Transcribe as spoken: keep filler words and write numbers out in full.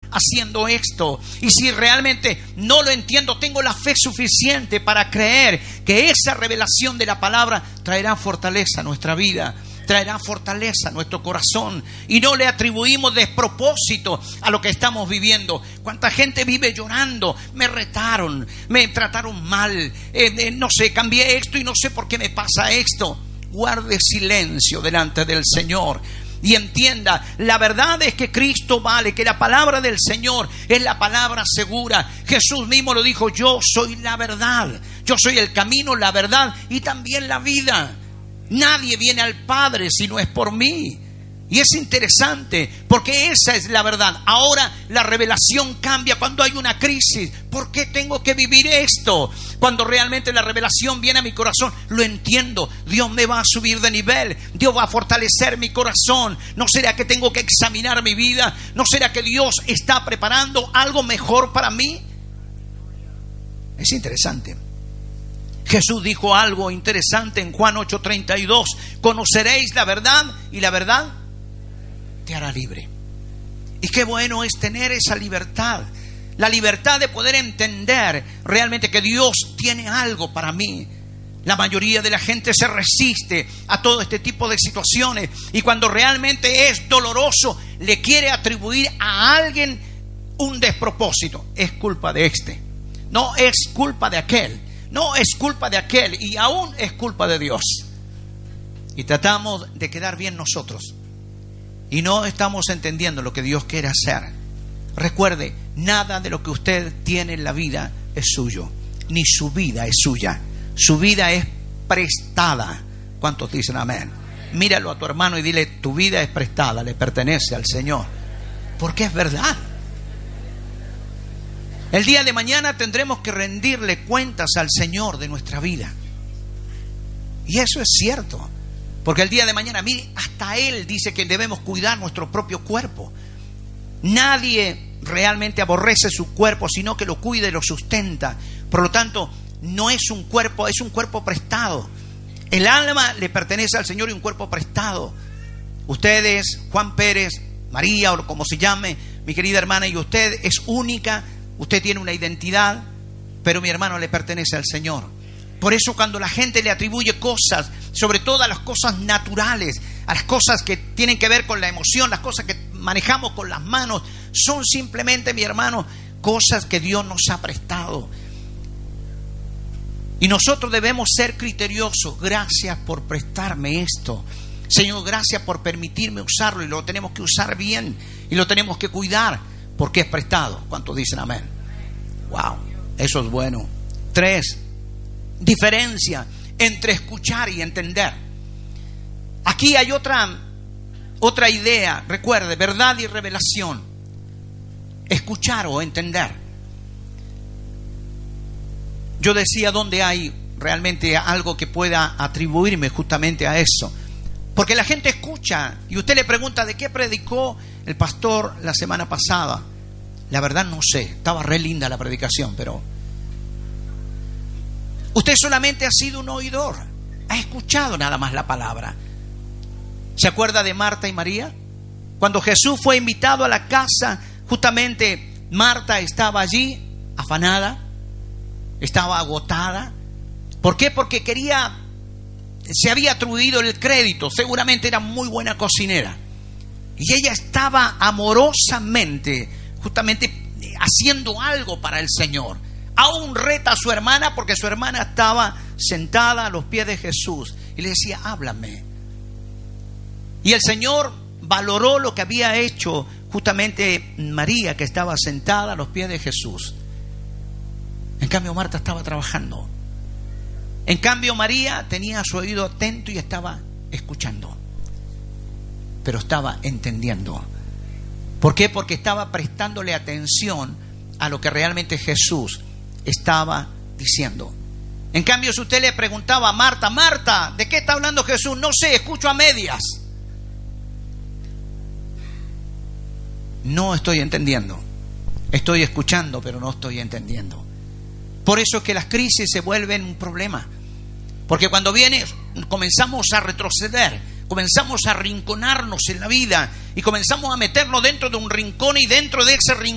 haciendo esto. Y si realmente no lo entiendo, tengo la fe suficiente para creer que esa revelación de la palabra traerá fortaleza a nuestra vida, traerá fortaleza a nuestro corazón, y no le atribuimos despropósito a lo que estamos viviendo. ¿Cuánta gente vive llorando? Me retaron, me trataron mal, eh, eh, no sé, cambié esto y no sé por qué me pasa esto. Guarde silencio delante del Señor y entienda, la verdad es que Cristo vale, que la palabra del Señor es la palabra segura. Jesús mismo lo dijo: yo soy la verdad, yo soy el camino, la verdad y también la vida. Nadie viene al Padre si no es por mí. Y es interesante porque esa es la verdad. Ahora la revelación cambia cuando hay una crisis. ¿Por qué tengo que vivir esto? Cuando realmente la revelación viene a mi corazón, lo entiendo. Dios me va a subir de nivel. Dios va a fortalecer mi corazón. ¿No será que tengo que examinar mi vida? ¿No será que Dios está preparando algo mejor para mí? Es interesante. Jesús dijo algo interesante en Juan ocho treinta y dos. Conoceréis la verdad y la verdad te hará libre. Y qué bueno es tener esa libertad. La libertad de poder entender realmente que Dios tiene algo para mí. La mayoría de la gente se resiste a todo este tipo de situaciones. Y cuando realmente es doloroso, le quiere atribuir a alguien un despropósito. Es culpa de este. No es culpa de aquel. No es culpa de aquel. Y aún es culpa de Dios. Y tratamos de quedar bien nosotros. Y no estamos entendiendo lo que Dios quiere hacer. Recuerde, nada de lo que usted tiene en la vida es suyo. Ni su vida es suya. Su vida es prestada. ¿Cuántos dicen amén? Míralo a tu hermano y dile: tu vida es prestada, le pertenece al Señor. Porque es verdad. El día de mañana tendremos que rendirle cuentas al Señor de nuestra vida. Y eso es cierto. Porque el día de mañana, mire, hasta Él dice que debemos cuidar nuestro propio cuerpo. Nadie realmente aborrece su cuerpo, sino que lo cuida y lo sustenta. Por lo tanto, no es un cuerpo, es un cuerpo prestado. El alma le pertenece al Señor y un cuerpo prestado. Ustedes, Juan Pérez, María o como se llame, mi querida hermana, y usted es única. Usted tiene una identidad, pero mi hermano le pertenece al Señor. Por eso cuando la gente le atribuye cosas, sobre todo a las cosas naturales, a las cosas que tienen que ver con la emoción, las cosas que manejamos con las manos, son simplemente, mi hermano, cosas que Dios nos ha prestado. Y nosotros debemos ser criteriosos. Gracias por prestarme esto. Señor, gracias por permitirme usarlo, y lo tenemos que usar bien y lo tenemos que cuidar porque es prestado. ¿Cuántos dicen amén? Wow, eso es bueno. Tres, diferencia entre escuchar y entender. Aquí hay otra otra idea. Recuerde, verdad y revelación. Escuchar o entender. Yo decía, ¿dónde hay realmente algo que pueda atribuirme justamente a eso? Porque la gente escucha y usted le pregunta: ¿de qué predicó el pastor la semana pasada? La verdad no sé, estaba re linda la predicación, pero usted solamente ha sido un oidor, ha escuchado nada más la palabra. ¿Se acuerda de Marta y María? Cuando Jesús fue invitado a la casa, justamente Marta estaba allí, afanada, estaba agotada. ¿Por qué? Porque quería, se había atribuido el crédito, seguramente era muy buena cocinera. Y ella estaba amorosamente, justamente haciendo algo para el Señor. Aún reta a su hermana porque su hermana estaba sentada a los pies de Jesús y le decía: háblame. Y el Señor valoró lo que había hecho justamente María, que estaba sentada a los pies de Jesús. En cambio, Marta estaba trabajando. En cambio, María tenía su oído atento y estaba escuchando, pero estaba entendiendo. ¿Por qué? Porque estaba prestándole atención a lo que realmente Jesús estaba diciendo. En cambio, si usted le preguntaba a Marta: Marta, ¿de qué está hablando Jesús? No sé, escucho a medias. No estoy entendiendo. Estoy escuchando, pero no estoy entendiendo. Por eso es que las crisis se vuelven un problema. Porque cuando viene, comenzamos a retroceder, comenzamos a arrinconarnos en la vida y comenzamos a meternos dentro de un rincón, y dentro de ese rincón